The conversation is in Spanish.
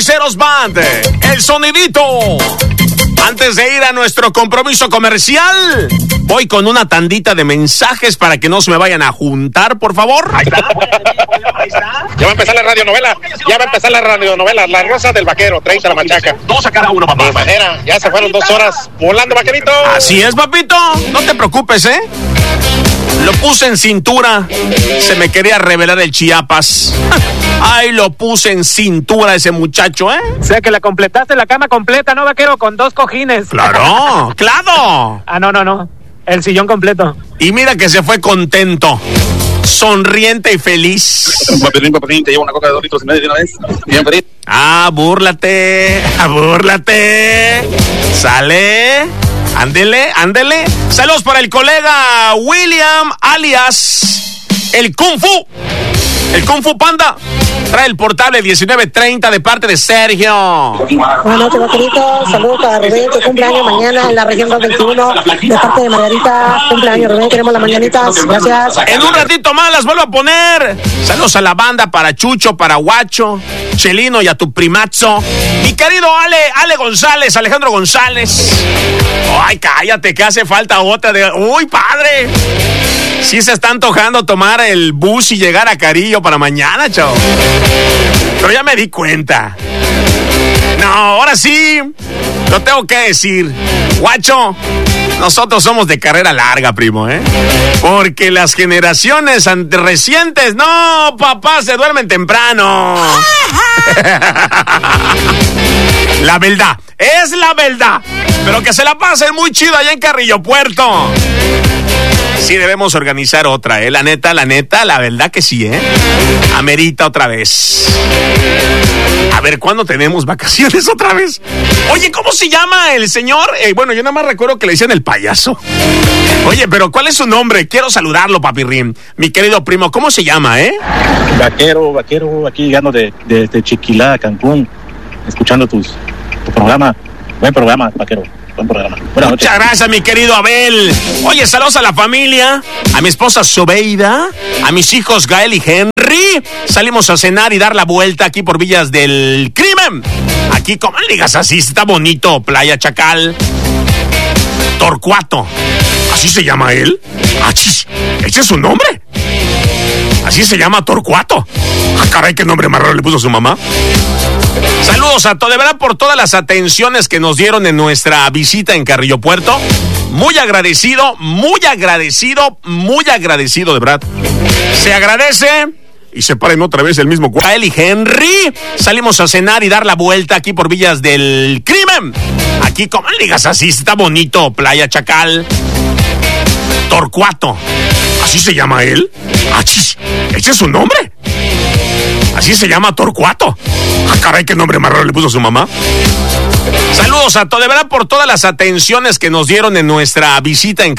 Hechiceros Band, el sonidito. Antes de ir a nuestro compromiso comercial, voy con una tandita de mensajes para que no se me vayan a juntar, por favor. Ahí está. Ya va a empezar la radionovela. La Rosa del Vaquero, 30 la machaca. 2 a cada uno, papá. De manera, ya se fueron 2 horas volando, vaquerito. Así es, papito. No te preocupes, ¿eh? Lo puse en cintura. Se me quería revelar el Chiapas. Ay, lo puse en cintura ese muchacho, ¿eh? O sea que la completaste la cama completa, ¿no, vaquero? Con 2 cojines. ¡Claro! ¡Claro! Ah, no. El sillón completo. Y mira que se fue contento, sonriente y feliz. Papelín, te llevo una coca de 2,5 litros de una vez. Bien, Pedrín. Ah, búrlate. Sale. Ándele. Saludos para el colega William, alias el Kung Fu. El Kung Fu Panda. Trae el portable 1930 de parte de Sergio. Buenas noches, vaqueritos. Saludos para Rubén, que cumple años mañana en la región 221. De parte de Margarita, cumpleaños Rubén, queremos las mañanitas. Gracias. En un ratito más las vuelvo a poner. Saludos a la banda, para Chucho, para Guacho, Chelino y a tu primazo. Mi querido Alejandro González. Ay, cállate, que hace falta otra de... ¡Uy, padre! Sí se está antojando tomar el bus y llegar a Carillo para mañana, chavo. Pero ya me di cuenta. No, ahora sí, lo tengo que decir. Guacho, nosotros somos de carrera larga, primo, ¿eh? Porque las generaciones recientes, no, papá, se duermen temprano. La verdad, es la verdad. Pero que se la pasen muy chido allá en Carrillo Puerto. Sí debemos organizar otra, la neta, la verdad que sí, amerita otra vez. A ver, ¿cuándo tenemos vacaciones otra vez? Oye, ¿cómo se llama el señor? Bueno, yo nada más recuerdo que le decían el payaso. Oye, pero ¿cuál es su nombre? Quiero saludarlo, papirrín. Mi querido primo, ¿cómo se llama, Vaquero, aquí llegando de Chiquilá, Cancún, escuchando tu programa. Buen programa, vaquero. Buen programa. Muchas gracias, mi querido Abel. Oye, saludos a la familia, a mi esposa Sobeida, a mis hijos Gael y Henry. Salimos a cenar y dar la vuelta aquí por Villas del Crimen. Aquí, ¿cómo le digas así? Está bonito, Playa Chacal. Torcuato. ¿Así se llama él? ¡Achis! ¿Ese es su nombre? Así se llama Torcuato. Ah, caray, qué nombre más raro le puso a su mamá. Saludos a todos, de verdad, por todas las atenciones que nos dieron en nuestra visita en Carrillo Puerto. Muy agradecido, de verdad. Se agradece. Y se paren otra vez el mismo Gael y Henry. Salimos a cenar y dar la vuelta aquí por Villas del Crimen. Aquí, ¿cómo le digas así? Está bonito, Playa Chacal. Torcuato. ¿Así se llama él? ¡Achis! ¿Ese es su nombre? Así se llama Torcuato. Ah, caray, qué nombre más raro le puso a su mamá. Saludos a todos, de verdad, por todas las atenciones que nos dieron en nuestra visita en